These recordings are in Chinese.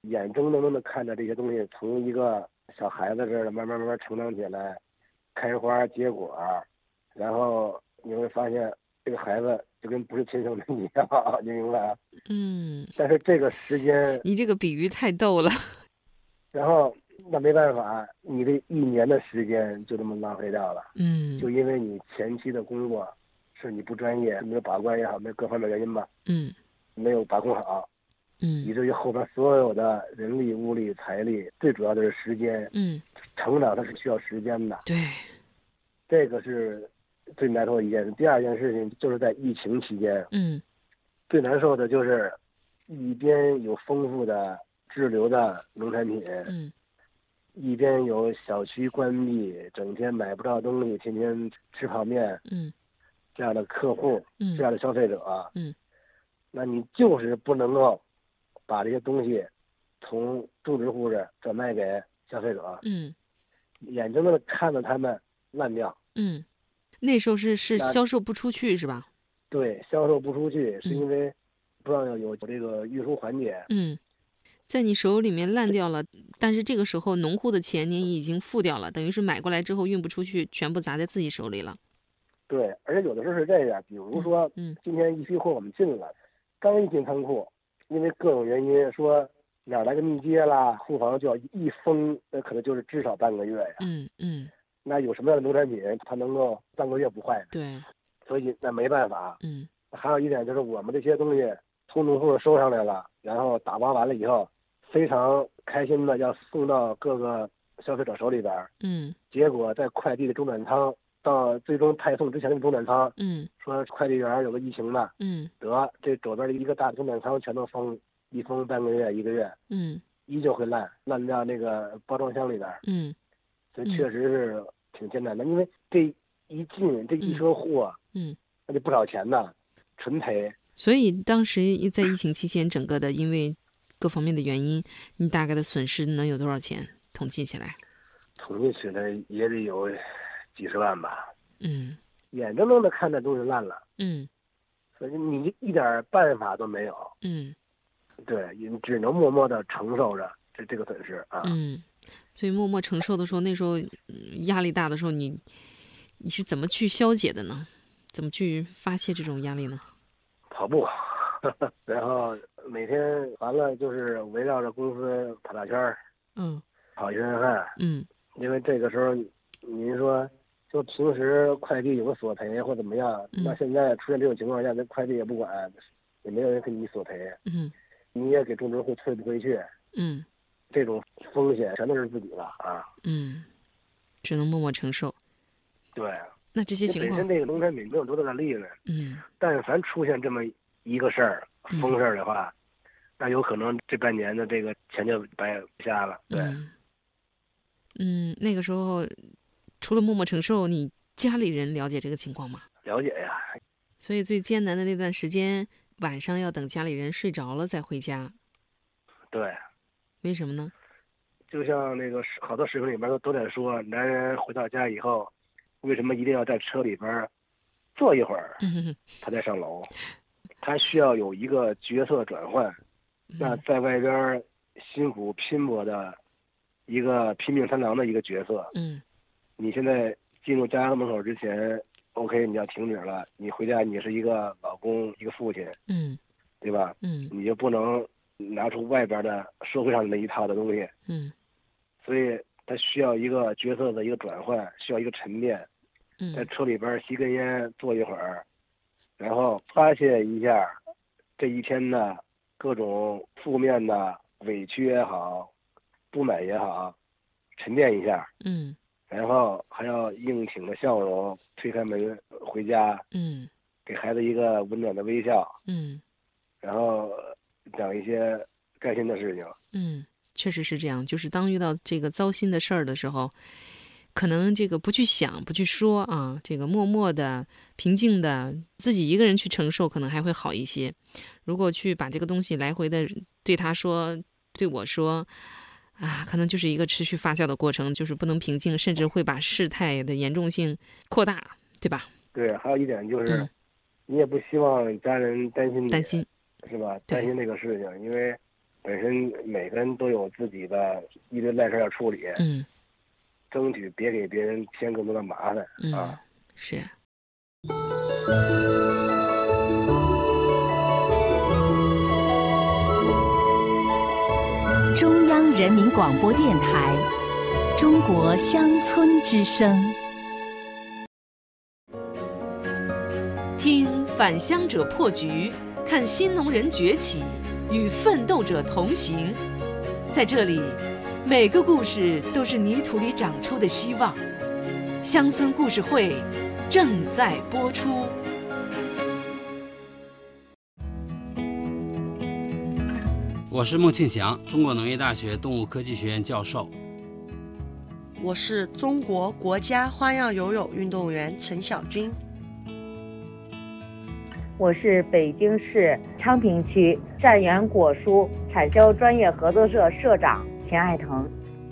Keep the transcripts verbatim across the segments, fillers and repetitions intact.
眼睁睁的看着这些东西从一个小孩子这儿慢慢慢慢成长起来，开花结果，然后你会发现这个孩子就跟不是亲生的一样，你明白？ 嗯， 但是这个时间， 你这个比喻太逗了。 然后那没办法，你这一年的时间就这么浪费掉了， 嗯就因为你前期的工作是你不专业，没有把关也好，没有各方面原因吧， 嗯没有把控好，以嗯至于后边所有的人力、物力、财力，最主要的是时间， 嗯， 成长它是需要时间的， 对， 这个是最难受的一件事。第二件事情就是在疫情期间， 嗯最难受的就是一边有丰富的滞留的农产品， 嗯一边有小区关闭，整天买不着东西，天天吃泡面嗯这样的客户，这嗯样的消费者， 嗯那你就是不能够把这些东西从种植户这转卖给消费者， 嗯眼睁睁的看着他们烂掉。 嗯，那时候是是那销售不出去是吧？ 对销售不出去，是嗯因为不让有有这个运输环节。 嗯，在你手里面烂掉了，但是这个时候农户的钱你已经付掉了，等于是买过来之后运不出去，全部砸在自己手里了。 对，而且有的时候是这样，比如嗯说嗯今天一批货我们进了，刚一进仓库，因为各种原因说哪儿来个密接啦，库房就要一封，那可能就是至少半个月呀。 嗯嗯， 那有什么样的农产品它能够半个月不坏呢？ 对， 所以那没办法。 嗯还有一点就是我们这些东西从农户收上来了，然后打包完了以后，非常开心的要送到各个消费者手里边儿， 嗯结果在快递的中转仓到最终派送之前的中转仓， 嗯说快递员有个疫情的， 嗯得这左边的一个大中转仓全都封，一封半个月一个月， 嗯依旧会烂烂到那个包装箱里边儿， 嗯嗯所以确实是挺艰难的，因为这一进这一车货， 嗯， 那就不少钱呢，纯赔。 所以当时在疫情期间，整个的因为各方面的原因，你大概的损失能有多少钱？统计起来？ 统计起来也得有几十万吧， 嗯眼睁睁的看着东西烂了， 嗯所以你一点办法都没有， 嗯对，你只能默默的承受着这这个损失啊。 嗯，所以默默承受的时候，那时候嗯压力大的时候，你你是怎么去消解的呢？怎么去发泄这种压力呢？ 跑步，然后每天完了就是围绕着公司跑大圈儿， 嗯跑一身汗， 嗯因为这个时候您说就平时快递有个索赔或怎么样， 嗯那现在出现这种情况下，那快递也不管，也没有人给你索赔， 嗯你也给种植户退不回去， 嗯这种风险全都是自己的啊。 嗯，只能默默承受。 对， 那这些因为情况， 本身这个农产品没有多大的利润， 嗯但凡出现这么一个事儿， 嗯风事儿的话，那有可能这半年的这个钱就白瞎了。对， 嗯嗯，那个时候除了默默承受，你家里人了解这个情况吗？ 了解呀。 所以最艰难的那段时间，晚上要等家里人睡着了再回家， 对， 为什么呢？ 就像那个好多视频里边都都在说，男人回到家以后，为什么一定要在车里边坐一会儿， 嗯他再上楼？他需要有一个角色转换。那在外边辛苦拼搏的一个拼命三郎的一个角色， 嗯你现在进入家门口之前 ，OK，你要停止了，你回家你是一个老公，一个父亲， 嗯对吧？ 嗯你就不能拿出外边的社会上的那一套的东西， 嗯所以他需要一个角色的一个转换，需要一个沉淀，在嗯车里边吸根烟，坐一会儿，然后发泄一下这一天的各种负面的委屈也好，不满也好，沉淀一下， 嗯然后还要硬挺着笑容推开门回家， 嗯给孩子一个温暖的微笑， 嗯然后讲一些开心的事情。 嗯，确实是这样。就是当遇到这个糟心的事儿的时候，可能这个不去想、不去说啊，这个默默的、平静的自己一个人去承受，可能还会好一些。如果去把这个东西来回的对他说、对我说，啊，可能就是一个持续发酵的过程，就是不能平静，甚至会把事态的严重性扩大，对吧？ 对，还有一点就是， 嗯， 你也不希望家人担心你， 担心， 是吧？担对， 心这个事情，因为本身每个人都有自己的一堆烂事要处理， 嗯， 争取别给别人添更多的麻烦、 嗯、 啊。 是。 中央人民广播电台《中国乡村之声》， 听返乡者破局，看新农人崛起，与奋斗者同行。在这里，每个故事都是泥土里长出的希望。乡村故事会正在播出。 我是孟庆祥，中国农业大学动物科技学院教授。 我是中国国家花样游泳运动员陈晓军。 我是北京市昌平区善源果蔬产销专业合作社社长田爱腾。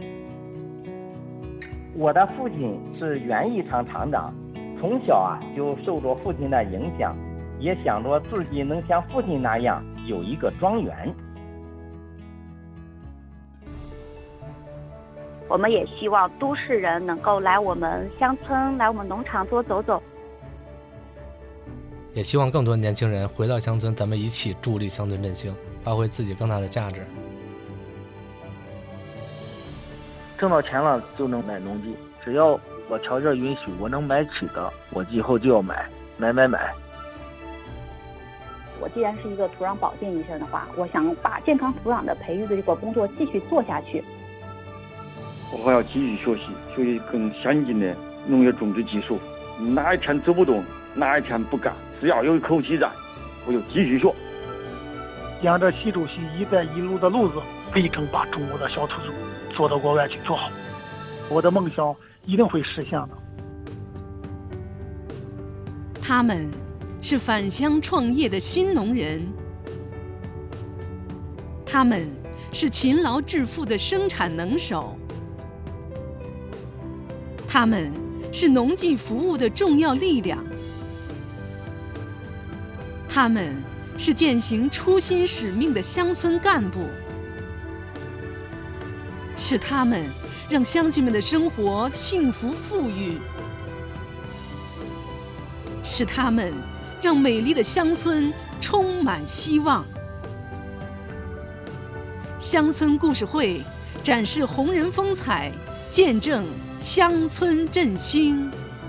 我的父亲是园艺厂厂长，从小啊就受着父亲的影响，也想着自己能像父亲那样有一个庄园。 我们也希望都市人能够来我们乡村，来我们农场多走走。 也希望更多年轻人回到乡村，咱们一起助力乡村振兴，发挥自己更大的价值。 挣到钱了就能买农机，只要我条件允许，我能买起的，我以后就要买，买买买。 我既然是一个土壤保健医生的话，我想把健康土壤的培育的这个工作继续做下去。 我还要继续学习，学习更先进的农业种植技术。哪一天走不动，哪一天不干，只要有一口气在，我就继续学。 沿着习主席“一带一路”的路子，力争把中国的小土猪做到国外去做好。我的梦想一定会实现的。 他们是返乡创业的新农人，他们是勤劳致富的生产能手，他们是农技服务的重要力量，他们是践行初心使命的乡村干部，是他们让乡亲们的生活幸福富裕，是他们让美丽的乡村充满希望。乡村故事会展示红人风采，见证乡村振兴。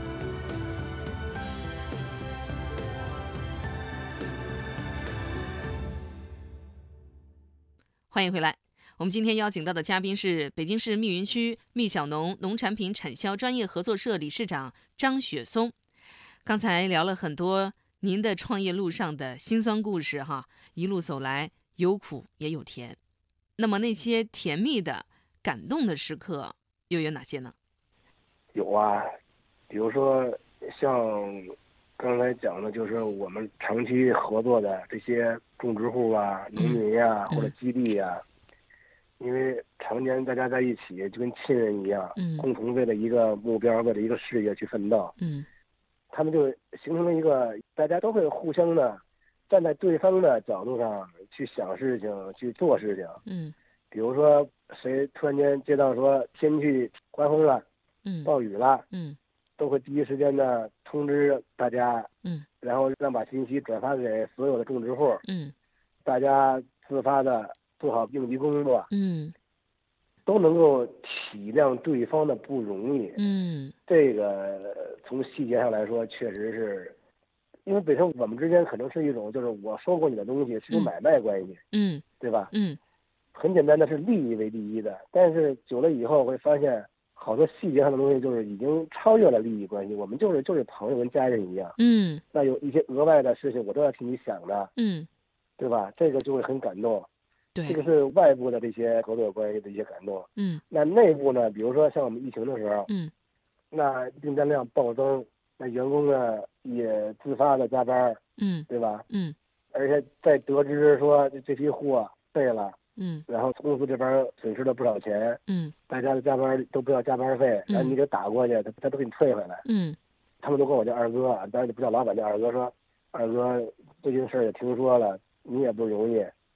欢迎回来。我们今天邀请到的嘉宾是北京市密云区密小农农产品产销专业合作社理事长张雪松。刚才聊了很多您的创业路上的辛酸故事哈，一路走来有苦也有甜。那么那些甜蜜的、感动的时刻又有哪些呢？ 有啊，比如说像刚才讲的，就是我们长期合作的这些种植户啊、农民呀、 嗯、 或者基地呀、嗯，因为常年大家在一起，就跟亲人一样， 嗯， 共同为了一个目标、为了一个事业去奋斗， 嗯， 他们就形成了一个大家都会互相的站在对方的角度上去想事情、去做事情， 嗯， 比如说谁突然间接到说天气刮风了， 嗯， 暴雨了， 嗯， 都会第一时间的通知大家， 嗯，然后让把信息转发给所有的种植户， 嗯，大家自发的做好应急工作， 嗯， 都能够体谅对方的不容易， 嗯， 这个从细节上来说，确实是，因为本身我们之间可能是一种就是我收购你的东西是种买卖关系， 嗯， 对吧？ 嗯， 很简单的是利益为第一的，但是久了以后会发现。好多细节上的东西就是已经超越了利益关系，我们就是就是朋友跟家人一样。 嗯， 那有一些额外的事情我都要替你想的。 嗯， 对吧？这个就会很感动。 对， 这个是外部的这些合作关系的一些感动。 嗯， 那内部呢？比如说像我们疫情的时候， 嗯， 那订单量暴增，那员工呢也自发的加班， 嗯， 对吧？ 嗯， 而且在得知说这批货备了。 嗯， 然后公司这边损失了不少钱， 嗯， 大家的加班都不要加班费，然后你给打过去，他他都给你退回来， 嗯， 他们都管我叫二哥，当然就不叫老板，叫二哥，说二哥最近事儿也听说了，你也不容易，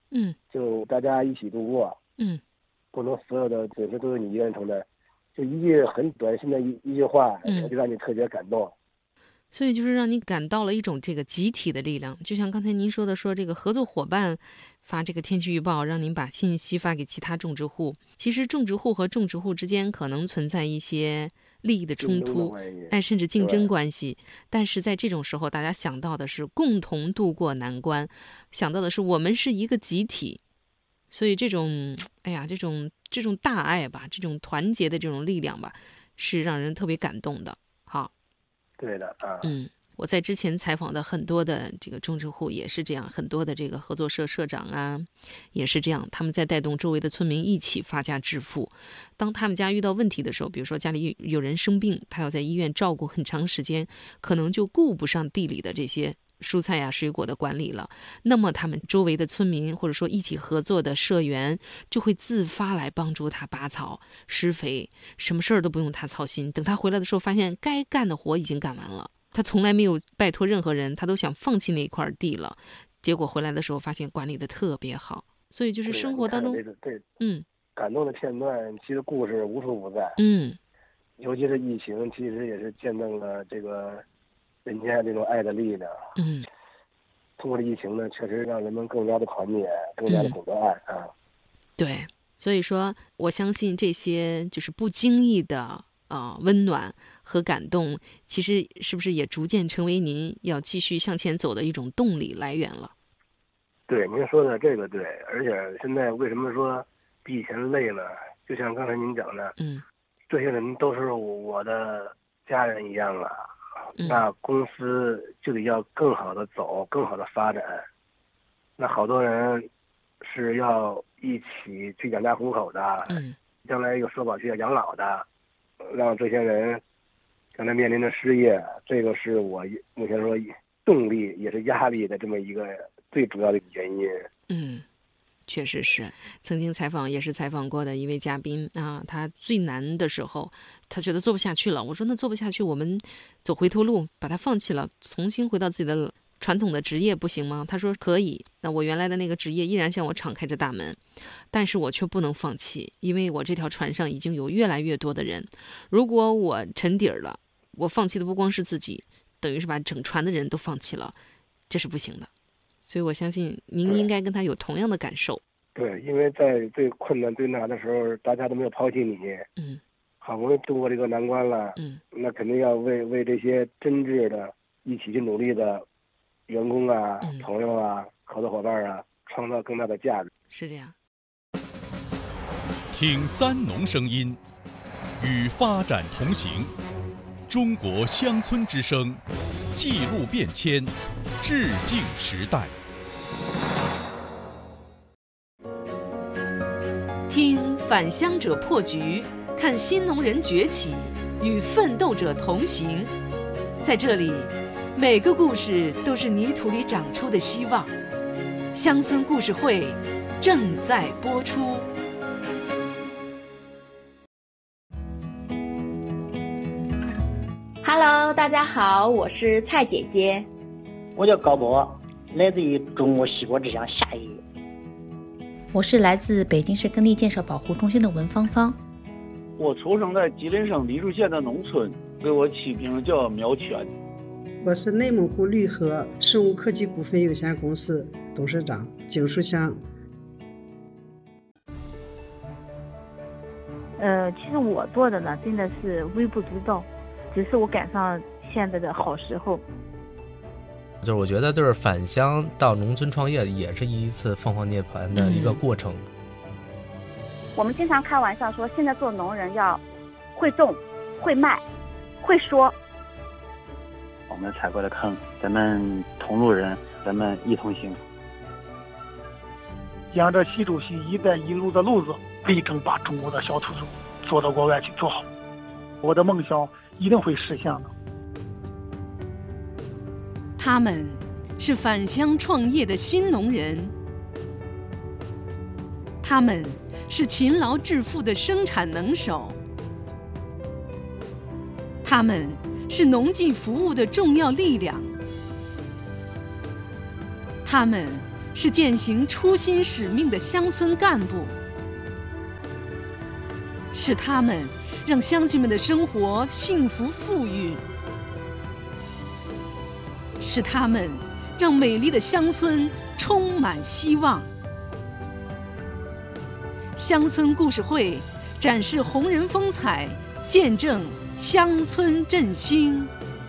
嗯， 就大家一起度过， 嗯， 不能所有的损失都是你一个人承担。就一句很短信的一一句话， 嗯， 就让你特别感动。 所以就是让你感到了一种这个集体的力量，就像刚才您说的，说这个合作伙伴发这个天气预报，让您把信息发给其他种植户。其实种植户和种植户之间可能存在一些利益的冲突，哎，甚至竞争关系。但是在这种时候，大家想到的是共同度过难关，想到的是我们是一个集体。所以这种，哎呀，这种这种大爱吧，这种团结的这种力量吧，是让人特别感动的。好。 对的啊， 嗯，我在之前采访的很多的这个种植户也是这样，很多的这个合作社社长啊，也是这样，他们在带动周围的村民一起发家致富。当他们家遇到问题的时候，比如说家里有人生病，他要在医院照顾很长时间，可能就顾不上地里的这些蔬菜呀、水果的管理了。那么他们周围的村民或者说一起合作的社员就会自发来帮助他拔草、施肥，什么事儿都不用他操心。等他回来的时候，发现该干的活已经干完了，他从来没有拜托任何人，他都想放弃那块地了。结果回来的时候，发现管理的特别好。所以就是生活当中， 对， 嗯， 感动的片段，其实故事无处不在。 嗯， 尤其是疫情，其实也是见证了这个人间这种爱的力量。 嗯， 通过这疫情呢，确实让人们更加的团结，更加的懂得爱、嗯、啊。 对，所以说我相信这些就是不经意的啊、呃、温暖和感动，其实是不是也逐渐成为您要继续向前走的一种动力来源了？ 对，您说的这个对，而且现在为什么说比以前累了？就像刚才您讲的， 嗯， 这些人都是我的家人一样啊。那公司就得要更好的走，更好的发展。那好多人是要一起去养家糊口的， 嗯， 将来有社保需要养老的，让这些人将来面临着失业，这个是我目前说动力也是压力的这么一个最主要的原因。 嗯，确实是。曾经采访也是采访过的一位嘉宾啊，他最难的时候，他觉得做不下去了。我说那做不下去，我们走回头路，把它放弃了，重新回到自己的传统的职业不行吗？他说可以。那我原来的那个职业依然向我敞开着大门，但是我却不能放弃，因为我这条船上已经有越来越多的人，如果我沉底儿了，我放弃的不光是自己，等于是把整船的人都放弃了，这是不行的。所以我相信您应该跟他有同样的感受。 对，因为在最困难最难的时候，大家都没有抛弃你。 嗯， 好不容易度过这个难关了。 嗯， 那肯定要为为这些真挚的、一起去努力的员工啊、 嗯、 朋友啊、合作伙伴啊，创造更大的价值。 是这样。 听三农声音，与发展同行。中国乡村之声，记录变迁，致敬时代。 听返乡者破局，看新农人崛起，与奋斗者同行。在这里，每个故事都是泥土里长出的希望。乡村故事会正在播出。 Hello， 大家好，我是蔡姐姐。 我叫高博，来自于中国西国之乡夏邑。 我是来自北京市耕地建设保护中心的文芳芳。 我出生在吉林省黎树县的农村，给我起名叫苗全。 我是内蒙古绿河生物科技股份有限公司董事长景树香。 呃，其实我做的呢，真的是微不足道，只是我赶上现在的好时候。 就是我觉得，就是返乡到农村创业，也是一次凤凰涅槃的一个过程。嗯、 我们经常开玩笑说，现在做农人要会种、会卖、会说。 我们踩过的坑，咱们同路人，咱们一同行。 沿着习主席“一带一路”的路子，力争把中国的小土豆做到国外去做好。我的梦想一定会实现的。 他们是返乡创业的新农人，他们是勤劳致富的生产能手，他们是农技服务的重要力量，他们是践行初心使命的乡村干部，是他们让乡亲们的生活幸福富裕，是他们让美丽的乡村充满希望。乡村故事会展示红人风采，见证乡村振兴。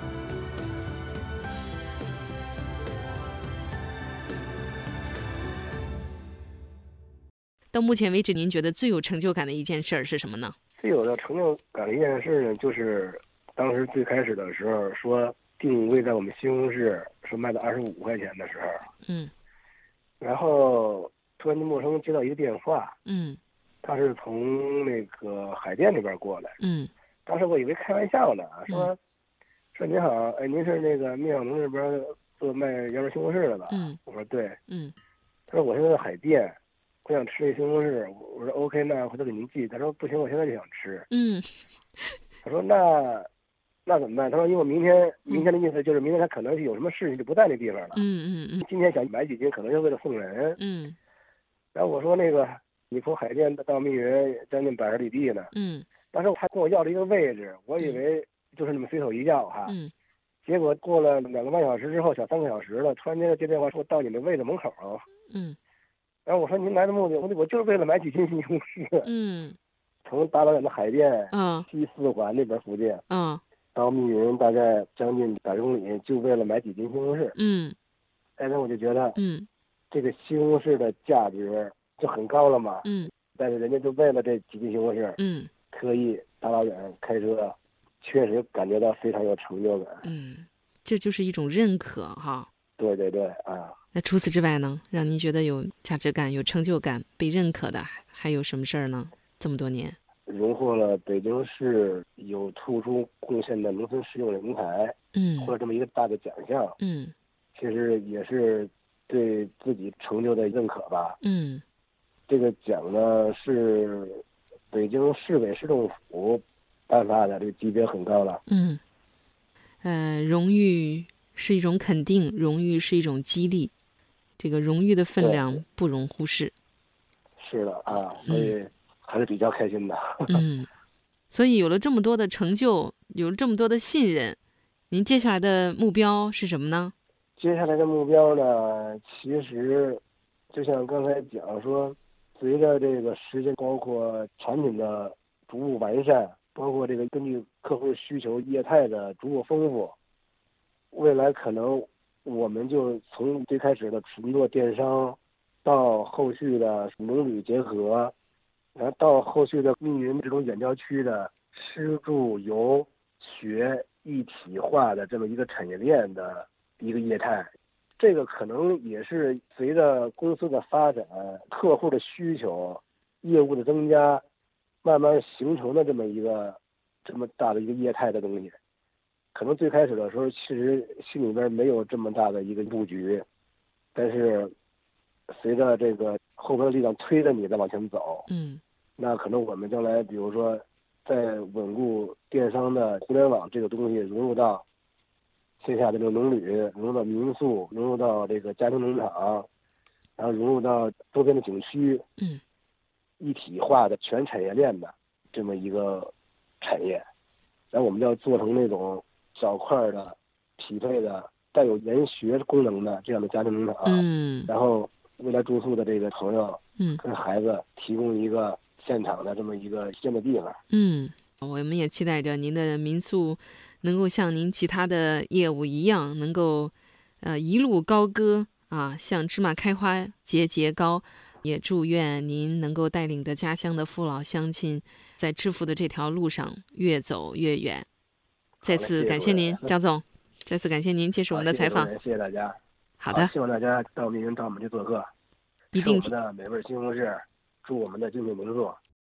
到目前为止，您觉得最有成就感的一件事儿是什么呢？ 最有的成就感的一件事呢，就是当时最开始的时候说定位在我们西红柿说卖到二十五块钱的时候， 嗯， 然后突然间陌生接到一个电话， 嗯， 他是从那个海淀那边过来， 嗯， 当时我以为开玩笑呢，说、嗯、说您好，哎，您是那个灭小农这边做卖羊肉西红柿的吧？ 嗯， 我说对， 嗯， 他说我现在在海淀。我想吃这西红柿，我说 OK， 那回头给您寄。他说不行，我现在就想吃。 嗯， 他说那那怎么办？他说因为我明天明天的意思就是明天他可能是有什么事情就不在那地方了。 嗯嗯嗯。 今天想买几斤，可能是为了送人。 嗯。 然后我说那个你从海淀到密云将近百十里地呢。 嗯。 当时他跟我要了一个位置，我以为就是那么随手一要哈。 嗯。 结果过了两个半小时之后，小三个小时了，突然间接电话说到你的位置门口。 嗯。 然后我说您来的目的，我我就是为了买几斤西红柿。 嗯， 从大老远的海淀， 嗯， 西四环那边附近， 嗯， 到密云大概将近百公里，就为了买几斤西红柿。 嗯， 哎，那我就觉得， 嗯， 这个西红柿的价值就很高了嘛。 嗯， 但是人家就为了这几斤西红柿， 嗯， 特意大老远开车，确实感觉到非常有成就感。 嗯，这就是一种认可哈。 对对对啊。 那除此之外呢，让您觉得有价值感、有成就感、被认可的还有什么事儿呢？这么多年， 荣获了北京市有突出贡献的农村实用人才， 嗯， 获了这么一个大的奖项， 嗯， 其实也是对自己成就的认可吧。 嗯， 这个奖呢是北京市委市政府颁发的，这个级别很高了。 嗯，呃，荣誉是一种肯定，荣誉是一种激励。这个荣誉的分量不容忽视。 是的啊，所以还是比较开心的。 嗯，所以有了这么多的成就，有了这么多的信任，您接下来的目标是什么呢？ 接下来的目标呢，其实就像刚才讲说，随着这个时间，包括产品的逐步完善，包括这个根据客户需求业态的逐步丰富，未来可能我们就从最开始的纯做电商，到后续的农旅结合，然后到后续的密云这种远郊区的吃住游学一体化的这么一个产业链的一个业态。这个可能也是随着公司的发展、客户的需求、业务的增加，慢慢形成的这么一个这么大的一个业态的东西。可能最开始的时候，其实心里边没有这么大的一个布局，但是随着这个后边的力量推着你再往前走， 嗯， 那可能我们将来，比如说，在稳固电商的互联网这个东西融入到线下的这个农旅，融入到民宿，融入到这个家庭农场，然后融入到周边的景区， 嗯， 一体化的全产业链的这么一个产业，然后我们要做成那种小块的、匹配的、带有研学功能的这样的家庭农场， 嗯， 然后未来住宿的这个朋友， 嗯， 跟孩子提供一个现场的这么一个新的地方。 嗯，我们也期待着您的民宿能够像您其他的业务一样，能够呃一路高歌啊，像芝麻开花节节高。也祝愿您能够带领着家乡的父老乡亲，在致富的这条路上越走越远。再次感谢您，张总，再次感谢您接受我们的采访。 谢谢大家。 好的， 希望大家到密云找我们去做客， 一定吃我们的美味西红柿，住我们的精品民宿。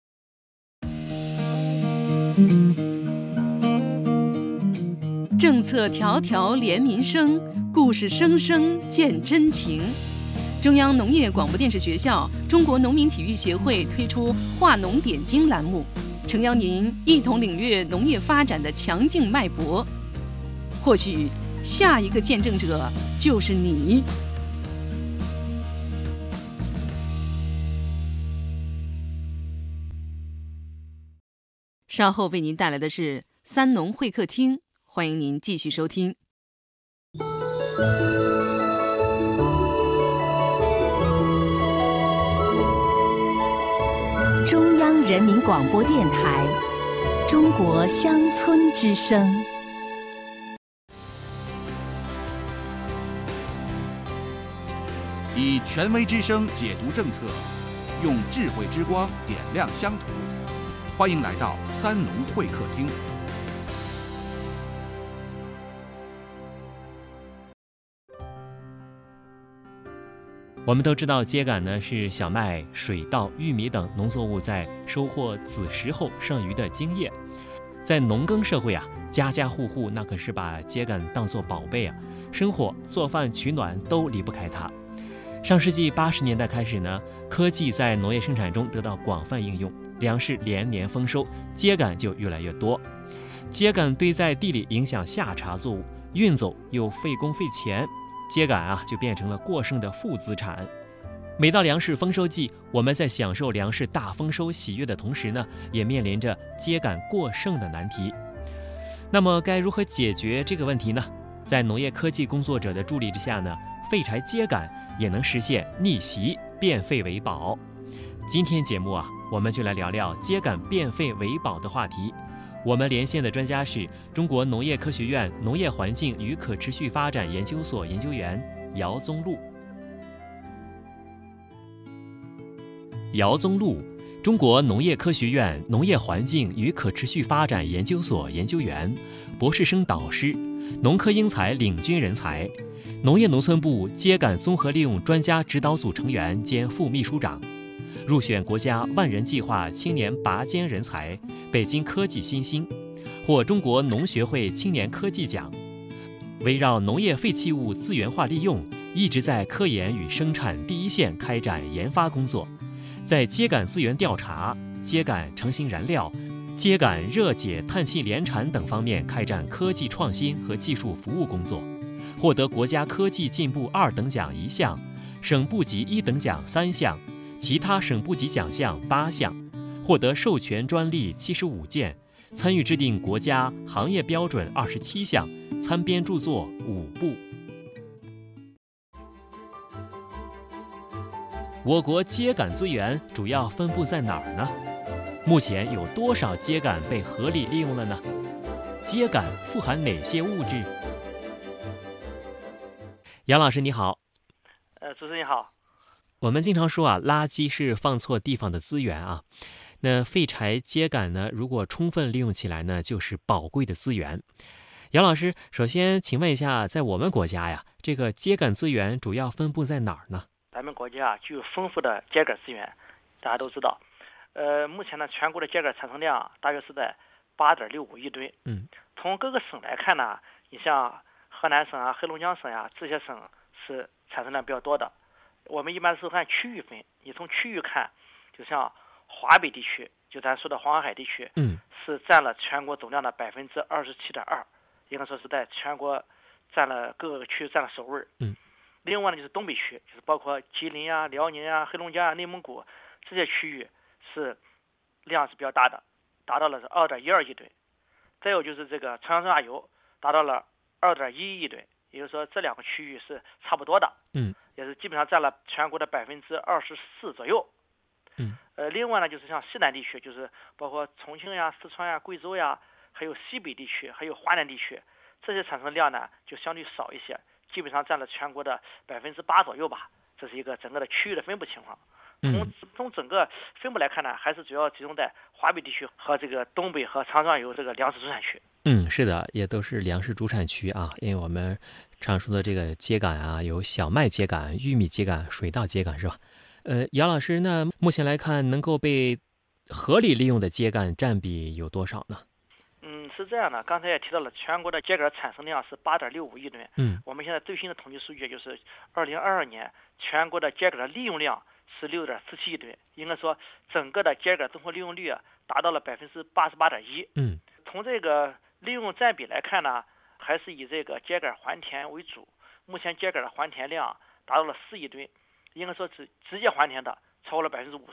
政策条条连民生，故事声声见真情。中央农业广播电视学校中国农民体育协会推出化农点睛栏目，诚邀您一同领略农业发展的强劲脉搏。或许下一个见证者就是你。 稍后为您带来的是三农会客厅，欢迎您继续收听。 中央人民广播电台《中国乡村之声》。 以权威之声解读政策，用智慧之光点亮乡土。欢迎来到三农会客厅。 我们都知道，秸秆呢是小麦、水稻、玉米等农作物在收获子实后剩余的茎叶。在农耕社会啊，家家户户那可是把秸秆当作宝贝啊，生火、做饭、取暖都离不开它。上世纪八十年代开始呢，科技在农业生产中得到广泛应用，粮食连年丰收，秸秆就越来越多。秸秆堆在地里影响夏茬作物，运走又费工费钱，秸秆啊就变成了过剩的负资产。每到粮食丰收季，我们在享受粮食大丰收喜悦的同时呢，也面临着秸秆过剩的难题。那么该如何解决这个问题呢？在农业科技工作者的助力之下呢，废柴秸秆也能实现逆袭，变废为宝。今天节目啊，我们就来聊聊秸秆变废为宝的话题。我们连线的专家是中国农业科学院农业环境与可持续发展研究所研究员姚宗禄。姚宗禄，中国农业科学院农业环境与可持续发展研究所研究员、博士生导师，农科英才领军人才，农业农村部秸秆综合利用专家指导组成员兼副秘书长，入选国家万人计划青年拔尖人才、北京科技新星，获中国农学会青年科技奖。围绕农业废弃物资源化利用，一直在科研与生产第一线开展研发工作，在秸秆资源调查、秸秆成型燃料、秸秆热解碳气联产等方面开展科技创新和技术服务工作，获得国家科技进步二等奖一项，省部级一等奖三项，其他省部级奖项八项，获得授权专利七十五件，参与制定国家行业标准二十七项，参编著作五部。我国秸秆资源主要分布在哪儿呢？目前有多少秸秆被合理利用了呢？秸秆富含哪些物质？杨老师你好。 呃，主持人你好。 我们经常说啊，垃圾是放错地方的资源啊。那废柴秸秆呢，如果充分利用起来呢，就是宝贵的资源。杨老师，首先请问一下，在我们国家呀，这个秸秆资源主要分布在哪儿呢？ 咱们国家具有丰富的秸秆资源，大家都知道。呃，目前呢，全国的秸秆产生量大约是在八点六五亿吨。 嗯， 从各个省来看呢，你像河南省啊、黑龙江省呀、啊，这些省是产生量比较多的。我们一般是按区域分，你从区域看，就像华北地区，就咱说的黄海地区， 嗯， 是占了全国总量的百分之二十七点二，应该说是在全国占了各个区占了首位。 嗯。 另外呢，就是东北区，就是包括吉林啊、辽宁啊、黑龙江啊、内蒙古这些区域是量是比较大的，达到了是二点一二亿吨。再有就是这个长江中下游达到了二点一亿吨，也就是说这两个区域是差不多的， 嗯， 也是基本上占了全国的百分之二十四左右。 嗯， 呃，另外呢，就是像西南地区，就是包括重庆呀、四川呀、贵州呀，还有西北地区，还有华南地区，这些产生量呢就相对少一些。基本上占了全国的百分之八左右吧，这是一个整个的区域的分布情况。从从整个分布来看呢，还是主要集中在华北地区和这个东北和长江有这个粮食主产区。 嗯，是的，也都是粮食主产区啊。因为我们常说的这个秸秆啊，有小麦秸秆、玉米秸秆、水稻秸秆，是吧？呃，杨老师，那目前来看，能够被合理利用的秸秆占比有多少呢？ 嗯，是这样的，刚才也提到了，全国的秸秆产生量是八点六五亿吨。 嗯， 我们现在最新的统计数据就是二零二二年全国的秸秆的利用量是六点四七亿吨，应该说整个的秸秆综合利用率啊达到了百分之八十八点一。 嗯， 从这个利用占比来看呢，还是以这个秸秆还田为主。目前秸秆的还田量达到了四亿吨，应该说直直接还田的超过了百分之五十五，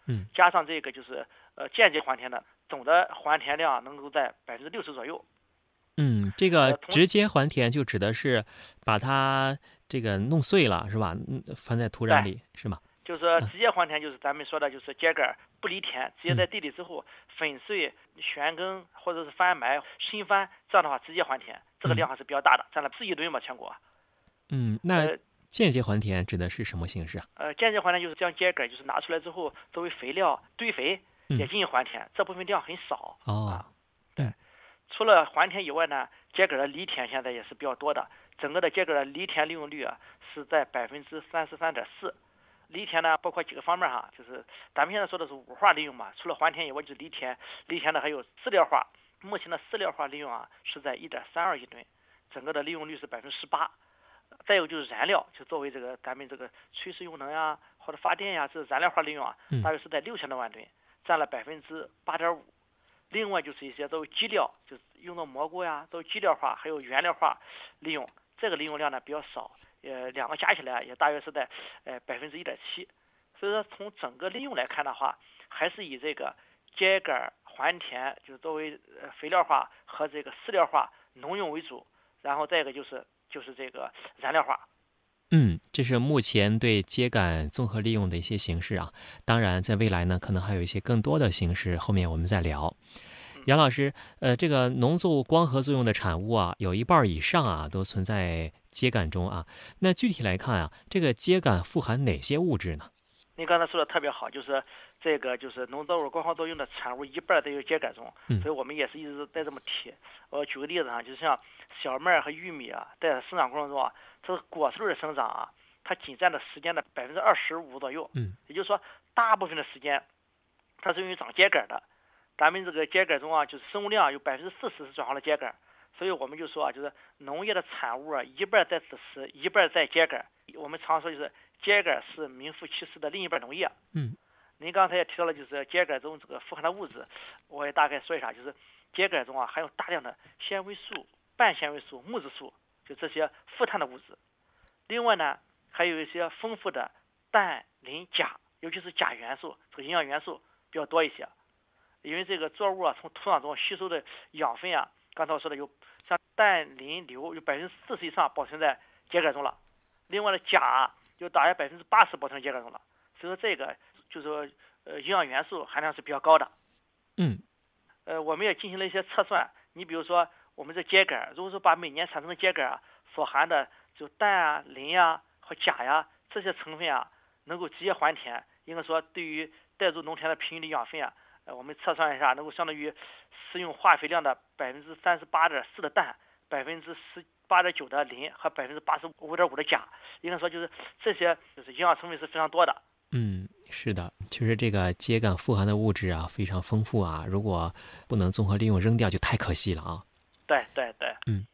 嗯， 加上这个就是呃间接还田的，总的还田量能够在百分之六十左右。 嗯，这个直接还田就指的是把它这个弄碎了是吧？嗯，放在土壤里是吗？ 就是说直接还田，就是咱们说的，就是秸秆不离田，直接在地里之后粉碎、旋耕或者是翻埋、新翻，这样的话直接还田，这个量还是比较大的，占了四亿吨吧，全国。 嗯，那间接还田指的是什么形式啊？ 呃，间接还田就是将秸秆就是拿出来之后作为肥料堆肥，也进行还田，嗯、这部分量很少。 哦， 啊、对。除了还田以外呢，秸秆的离田现在也是比较多的，整个的秸秆的离田利用率啊是在百分之三十三点四。离田呢，包括几个方面哈，就是咱们现在说的是五化利用嘛，除了还田以外，就是离田，离田的还有饲料化。目前的饲料化利用啊是在一点三二亿吨，整个的利用率是百分之十八。再有就是燃料，就作为这个咱们这个炊事用能呀，或者发电呀，这燃料化利用啊，大约是在六千多万吨，占了百分之八点五。另外就是一些都是基料，就是用到蘑菇呀，都是基料化，还有原料化利用，这个利用量呢比较少。呃，两个加起来也大约是在呃百分之一点七，所以说从整个利用来看的话，还是以这个秸秆还田，就是作为呃肥料化和这个饲料化农用为主，然后再一个就是就是这个燃料化。 嗯，这是目前对秸秆综合利用的一些形式啊。当然，在未来呢，可能还有一些更多的形式，后面我们再聊。杨老师，呃，这个农作物光合作用的产物啊，有一半以上啊都存在秸秆中啊。那具体来看啊，这个秸秆富含哪些物质呢？ 您刚才说的特别好，就是这个就是农作物光合作用的产物一半都有秸秆中， 嗯、 所以我们也是一直在这么提。我举个例子啊，就是像小麦和玉米啊，在生长过程中啊，它的果实的生长啊，它仅占的时间的百分之二十五左右。 嗯， 也就是说，大部分的时间它是用于长秸秆的。咱们这个秸秆中啊，就是生物量有百分之四十是转化了秸秆，所以我们就说啊，就是农业的产物啊，一半在子实，一半在秸秆。我们常说就是秸秆是名副其实的另一半农业。 嗯， 您刚才也提到了，就是秸秆中这个富含的物质，我也大概说一下，就是秸秆中啊含有大量的纤维素、半纤维素、木质素，就这些富碳的物质。另外呢，还有一些丰富的氮、磷、钾，尤其是钾元素，这个营养元素比较多一些。因为这个作物啊，从土壤中吸收的养分啊，刚才我说的有像氮、磷、硫有百分之四十以上保存在秸秆中了。另外的钾啊，有大约百分之八十保存在秸秆中了。所以说这个就是说呃营养元素含量是比较高的。 嗯。 呃，我们也进行了一些测算。你比如说我们这秸秆，如果说把每年产生的秸秆啊所含的就氮啊、磷呀和钾呀这些成分啊，能够直接还田，应该说对于带入农田的平均的养分啊。呃，我们测算一下，能够相当于使用化肥量的百分之三十八点四的氮，百分之十八点九的磷和百分之八十五点五的钾，应该说就是这些就是营养成分是非常多的。 嗯，是的，其实这个秸秆富含的物质啊非常丰富啊，如果不能综合利用扔掉就太可惜了啊。 对对对， 嗯。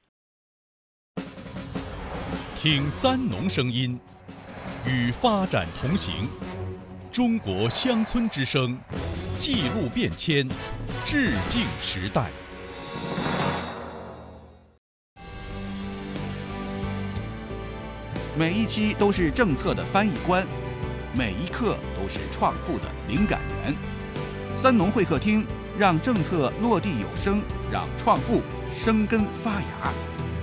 听三农声音，与发展同行。中国乡村之声，记录变迁，致敬时代。 每一期都是政策的翻译官，每一刻都是创富的灵感源。三农会客厅，让政策落地有声，让创富生根发芽。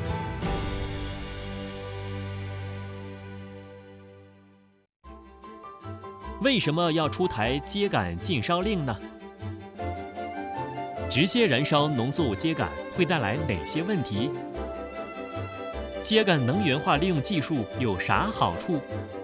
为什么要出台秸秆禁烧令呢？直接燃烧农作物秸秆会带来哪些问题？秸秆能源化利用技术有啥好处？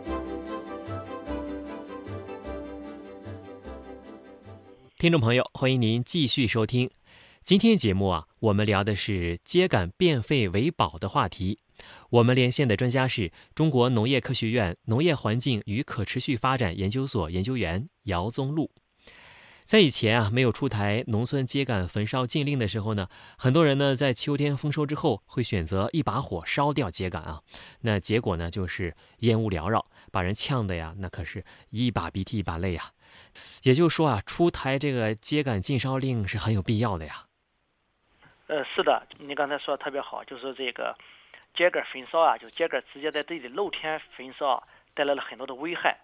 听众朋友，欢迎您继续收听。今天节目啊，我们聊的是秸秆变废为宝的话题。我们连线的专家是中国农业科学院农业环境与可持续发展研究所研究员姚宗禄。在以前啊，没有出台农村秸秆焚烧禁令的时候呢，很多人呢在秋天丰收之后会选择一把火烧掉秸秆啊，那结果呢就是烟雾缭绕，把人呛的呀，那可是一把鼻涕一把泪啊。也就是说啊，出台这个秸秆禁烧令是很有必要的呀。 呃，是的，你刚才说的特别好，就是这个秸秆焚烧啊，就秸秆直接在地里露天焚烧，带来了很多的危害。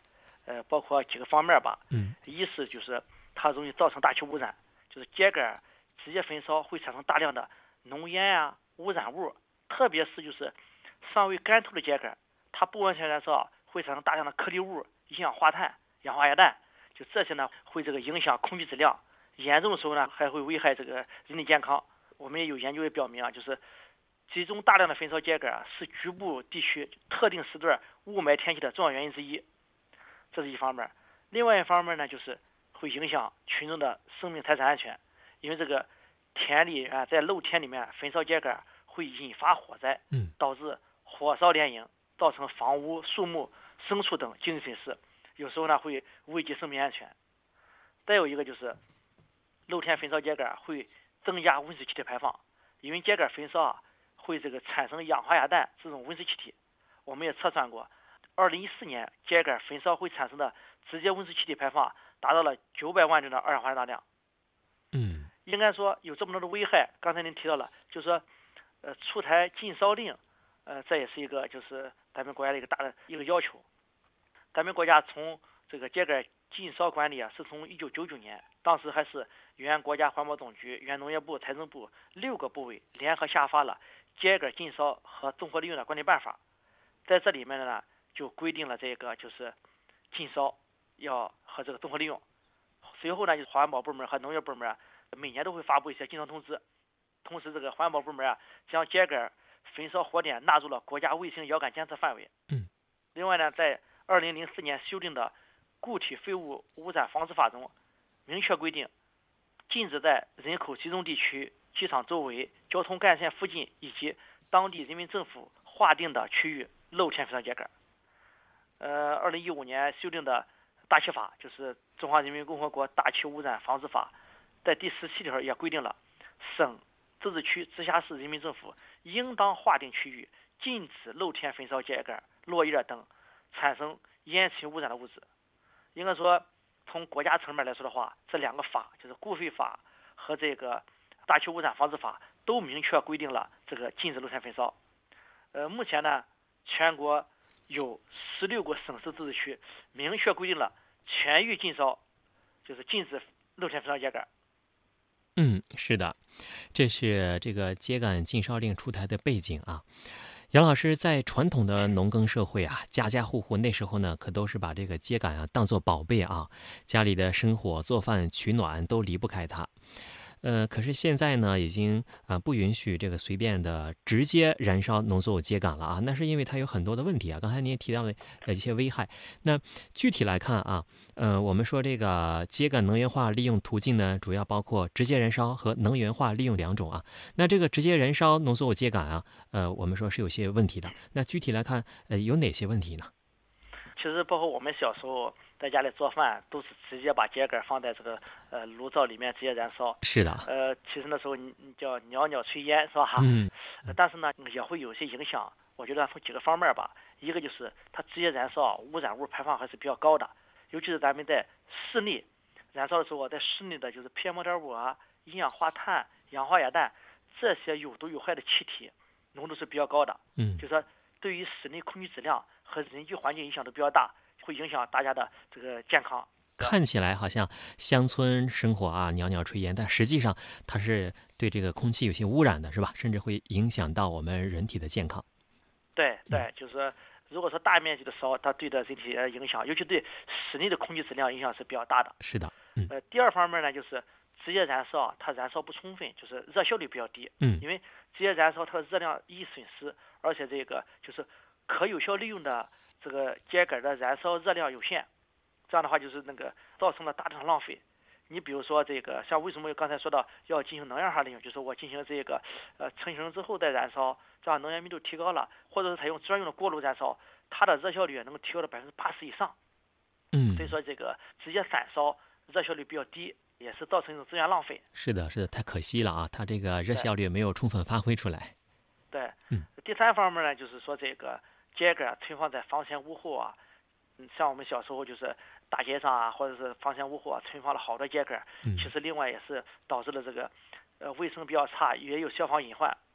呃，包括几个方面吧。 嗯， 一是就是它容易造成大气污染，就是秸秆直接焚烧会产生大量的浓烟啊、污染物，特别是就是尚未干透的秸秆，它不完全燃烧会产生大量的颗粒物、一氧化碳、氧化鸭氮，就这些呢会这个影响空气质量，严重的时候呢还会危害这个人体健康。我们也有研究也表明啊，就是集中大量的焚烧秸秆啊，是局部地区特定时段雾霾天气的重要原因之一，这是一方面。另外一方面呢，就是会影响群众的生命财产安全，因为这个田里啊，在露天里面焚烧秸秆会引发火灾， 嗯， 导致火烧连营，造成房屋、树木、牲畜等经济损失，有时候呢会危及生命安全。再有一个就是露天焚烧秸秆会增加温室气体排放，因为秸秆焚烧啊会这个产生氧化鸭氮这种温室气体，我们也测算过，二零一四年秸秆焚烧会产生的直接温室气体排放达到了九百万吨的二氧化碳当量。 嗯， 应该说有这么多的危害，刚才您提到了，就是说，呃，出台禁烧令，呃，这也是一个就是咱们国家的一个大的一个要求。咱们国家从这个秸秆禁烧管理啊，是从一九九九年，当时还是原国家环保总局、原农业部、财政部六个部委联合下发了秸秆禁烧和综合利用的管理办法，在这里面呢就规定了这个就是禁烧要和这个综合利用。随后呢，就是环保部门和农业部门每年都会发布一些禁烧通知，同时这个环保部门啊将秸秆焚烧火点纳入了国家卫星遥感监测范围。 嗯， 另外呢，在二零零四年修订的固体废物污染防治法中，明确规定，禁止在人口集中地区、机场周围、交通干线附近以及当地人民政府划定的区域露天焚烧秸秆。呃，二零一五年修订的大气法，就是《中华人民共和国大气污染防治法》，在第十七条也规定了，省、自治区、直辖市人民政府应当划定区域，禁止露天焚烧秸秆、落叶等产生烟尘污染的物质。应该说，从国家层面来说的话，这两个法，就是固废法和这个大气污染防治法，都明确规定了这个禁止露天焚烧。呃，目前呢，全国有十六个省市自治区明确规定了全域禁烧，就是禁止露天焚烧秸秆。 嗯，是的，这是这个秸秆禁烧令出台的背景啊。杨老师，在传统的农耕社会啊，家家户户那时候呢，可都是把这个秸秆啊当作宝贝啊，家里的生火、做饭、取暖都离不开它。呃，可是现在呢，已经啊、呃、不允许这个随便的直接燃烧农作物秸秆了啊。那是因为它有很多的问题啊。刚才您也提到了呃一些危害。那具体来看啊，呃，我们说这个秸秆能源化利用途径呢，主要包括直接燃烧和能源化利用两种啊。那这个直接燃烧农作物秸秆啊，呃，我们说是有些问题的。那具体来看，呃，有哪些问题呢？ 其实包括我们小时候在家里做饭，都是直接把秸秆放在这个呃炉灶里面直接燃烧。 是的。 呃，其实那时候你你叫袅袅炊烟是吧？ 嗯。 但是呢，也会有些影响。我觉得从几个方面吧，一个就是它直接燃烧，污染物排放还是比较高的，尤其是咱们在室内燃烧的时候，在室内的就是 P M 二点五啊、一氧化碳、氧化鸭氮这些有毒有害的气体浓度是比较高的。 嗯。 就是说对于室内空气质量和人居环境影响都比较大，会影响大家的这个健康。 看起来好像乡村生活啊，袅袅炊烟，但实际上它是对这个空气有些污染的，是吧？甚至会影响到我们人体的健康。 对对，就是说如果说大面积的烧，它对的人体影响，尤其对室内的空气质量影响是比较大的。 是的。嗯。 呃，第二方面呢，就是直接燃烧，它燃烧不充分，就是热效率比较低。 嗯。 因为直接燃烧，它的热量易损失，而且这个就是可有效利用的这个秸秆的燃烧热量有限，这样的话就是那个造成了大量的浪费。你比如说这个，像为什么刚才说到要进行能源化利用，就是我进行这个呃成型之后再燃烧，这样能源密度提高了，或者是采用专用的锅炉燃烧，它的热效率能够提高到百分之八十以上。 嗯。 所以说这个直接散烧热效率比较低，也是造成一种资源浪费。 是的，是的，太可惜了啊，它这个热效率没有充分发挥出来。 对。 嗯。 第三方面呢，就是说这个秸秆存放在房前屋后啊，嗯，像我们小时候就是大街上啊，或者是房前屋后啊，存放了好多秸秆， 嗯。 其实另外也是导致了这个呃卫生比较差，也有消防隐患，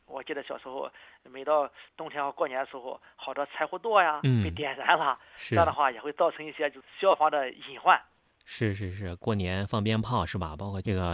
我记得小时候每到冬天和过年的时候，好多柴火垛呀、 嗯、 被点燃了， 这样的话也会造成一些就消防的隐患。 是是是，过年放鞭炮是吧？包括这个